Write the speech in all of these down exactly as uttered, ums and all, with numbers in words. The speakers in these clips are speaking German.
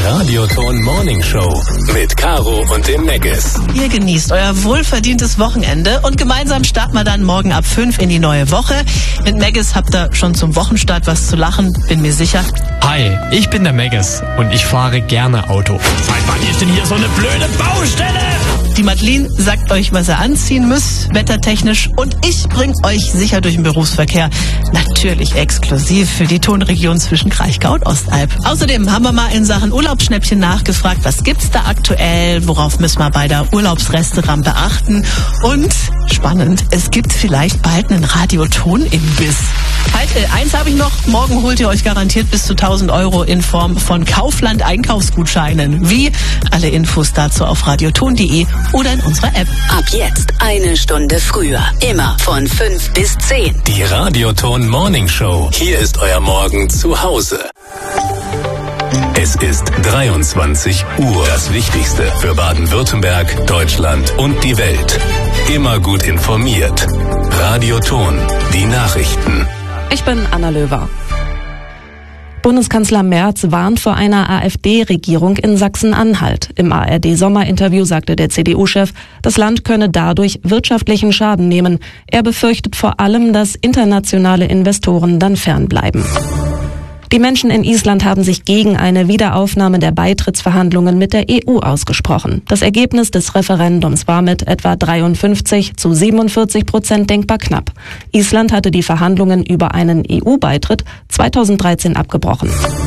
Radioton Morning Show mit Caro und dem Meggis. Ihr genießt euer wohlverdientes Wochenende und gemeinsam starten wir dann morgen ab fünf in die neue Woche. Mit Meggis habt ihr schon zum Wochenstart was zu lachen, bin mir sicher. Hi, ich bin der Meggis und ich fahre gerne Auto. Seit wann ist denn hier so eine blöde Baustelle? Die Madeline sagt euch, was ihr anziehen müsst, wettertechnisch, und ich bring euch sicher durch den Berufsverkehr. Natürlich exklusiv für die Tonregion zwischen Kraichgau und Ostalb. Außerdem haben wir mal in Sachen Urlaubsschnäppchen nachgefragt, was gibt's da aktuell, worauf müssen wir bei der Urlaubsrestaurant beachten, und spannend, es gibt vielleicht bald einen Radioton-Imbiss. Halt, äh, eins habe ich noch, morgen holt ihr euch garantiert bis zu tausend Euro in Form von Kaufland-Einkaufsgutscheinen. Wie? Alle Infos dazu auf radioton punkt de oder in unserer App. Ab jetzt eine Stunde früher. Immer von fünf bis zehn. Die Radioton Morning Show. Hier ist euer Morgen zu Hause. Es ist dreiundzwanzig Uhr. Das Wichtigste für Baden-Württemberg, Deutschland und die Welt. Immer gut informiert. Radioton. Die Nachrichten. Ich bin Anna Löwer. Bundeskanzler Merz warnt vor einer AfD-Regierung in Sachsen-Anhalt. Im A R D-Sommerinterview sagte der C D U-Chef, das Land könne dadurch wirtschaftlichen Schaden nehmen. Er befürchtet vor allem, dass internationale Investoren dann fernbleiben. Die Menschen in Island haben sich gegen eine Wiederaufnahme der Beitrittsverhandlungen mit der E U ausgesprochen. Das Ergebnis des Referendums war mit etwa dreiundfünfzig zu siebenundvierzig Prozent denkbar knapp. Island hatte die Verhandlungen über einen E U-Beitritt zweitausenddreizehn abgebrochen.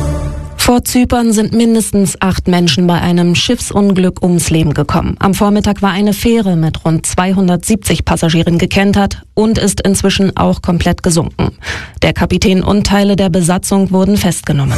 Vor Zypern sind mindestens acht Menschen bei einem Schiffsunglück ums Leben gekommen. Am Vormittag war eine Fähre mit rund zweihundertsiebzig Passagieren gekentert und ist inzwischen auch komplett gesunken. Der Kapitän und Teile der Besatzung wurden festgenommen.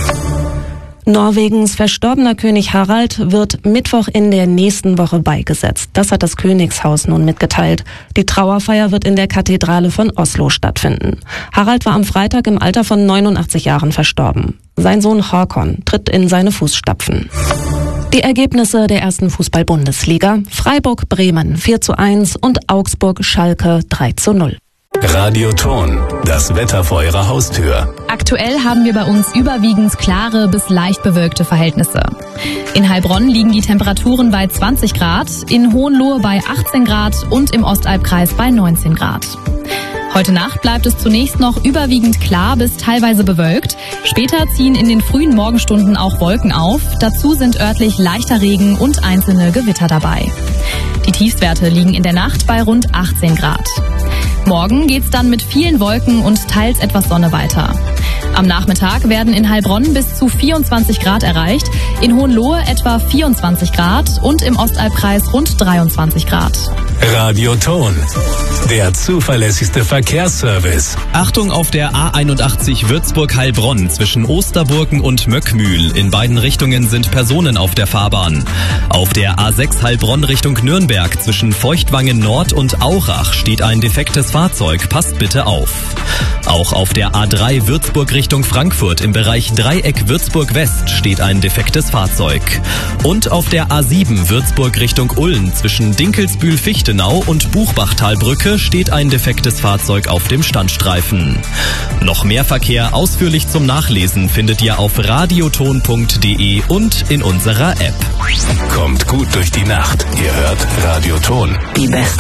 Norwegens verstorbener König Harald wird Mittwoch in der nächsten Woche beigesetzt. Das hat das Königshaus nun mitgeteilt. Die Trauerfeier wird in der Kathedrale von Oslo stattfinden. Harald war am Freitag im Alter von neunundachtzig Jahren verstorben. Sein Sohn Håkon tritt in seine Fußstapfen. Die Ergebnisse der ersten Fußball-Bundesliga: Freiburg-Bremen vier zu eins und Augsburg-Schalke drei zu null. Radioton, das Wetter vor eurer Haustür. Aktuell haben wir bei uns überwiegend klare bis leicht bewölkte Verhältnisse. In Heilbronn liegen die Temperaturen bei zwanzig Grad, in Hohenlohe bei achtzehn Grad und im Ostalbkreis bei neunzehn Grad. Heute Nacht bleibt es zunächst noch überwiegend klar bis teilweise bewölkt. Später ziehen in den frühen Morgenstunden auch Wolken auf. Dazu sind örtlich leichter Regen und einzelne Gewitter dabei. Die Tiefstwerte liegen in der Nacht bei rund achtzehn Grad. Morgen geht's dann mit vielen Wolken und teils etwas Sonne weiter. Am Nachmittag werden in Heilbronn bis zu vierundzwanzig Grad erreicht, in Hohenlohe etwa vierundzwanzig Grad und im Ostalbkreis rund dreiundzwanzig Grad. Radioton, der zuverlässigste Verkehrsservice. Achtung auf der A einundachtzig Würzburg-Heilbronn zwischen Osterburken und Möckmühl. In beiden Richtungen sind Personen auf der Fahrbahn. Auf der A sechs Heilbronn Richtung Nürnberg zwischen Feuchtwangen Nord und Aurach steht ein defektes Fahrzeug. Passt bitte auf. Auch auf der A drei Würzburg Richtung Frankfurt im Bereich Dreieck Würzburg West steht ein defektes Fahrzeug. Und auf der A sieben Würzburg Richtung Ulm zwischen Dinkelsbühl-Fichtenau und Buchbachtalbrücke steht ein defektes Fahrzeug auf dem Standstreifen. Noch mehr Verkehr ausführlich zum Nachlesen findet ihr auf radioton punkt de und in unserer App. Kommt gut durch die Nacht. Ihr hört Radioton. Die beste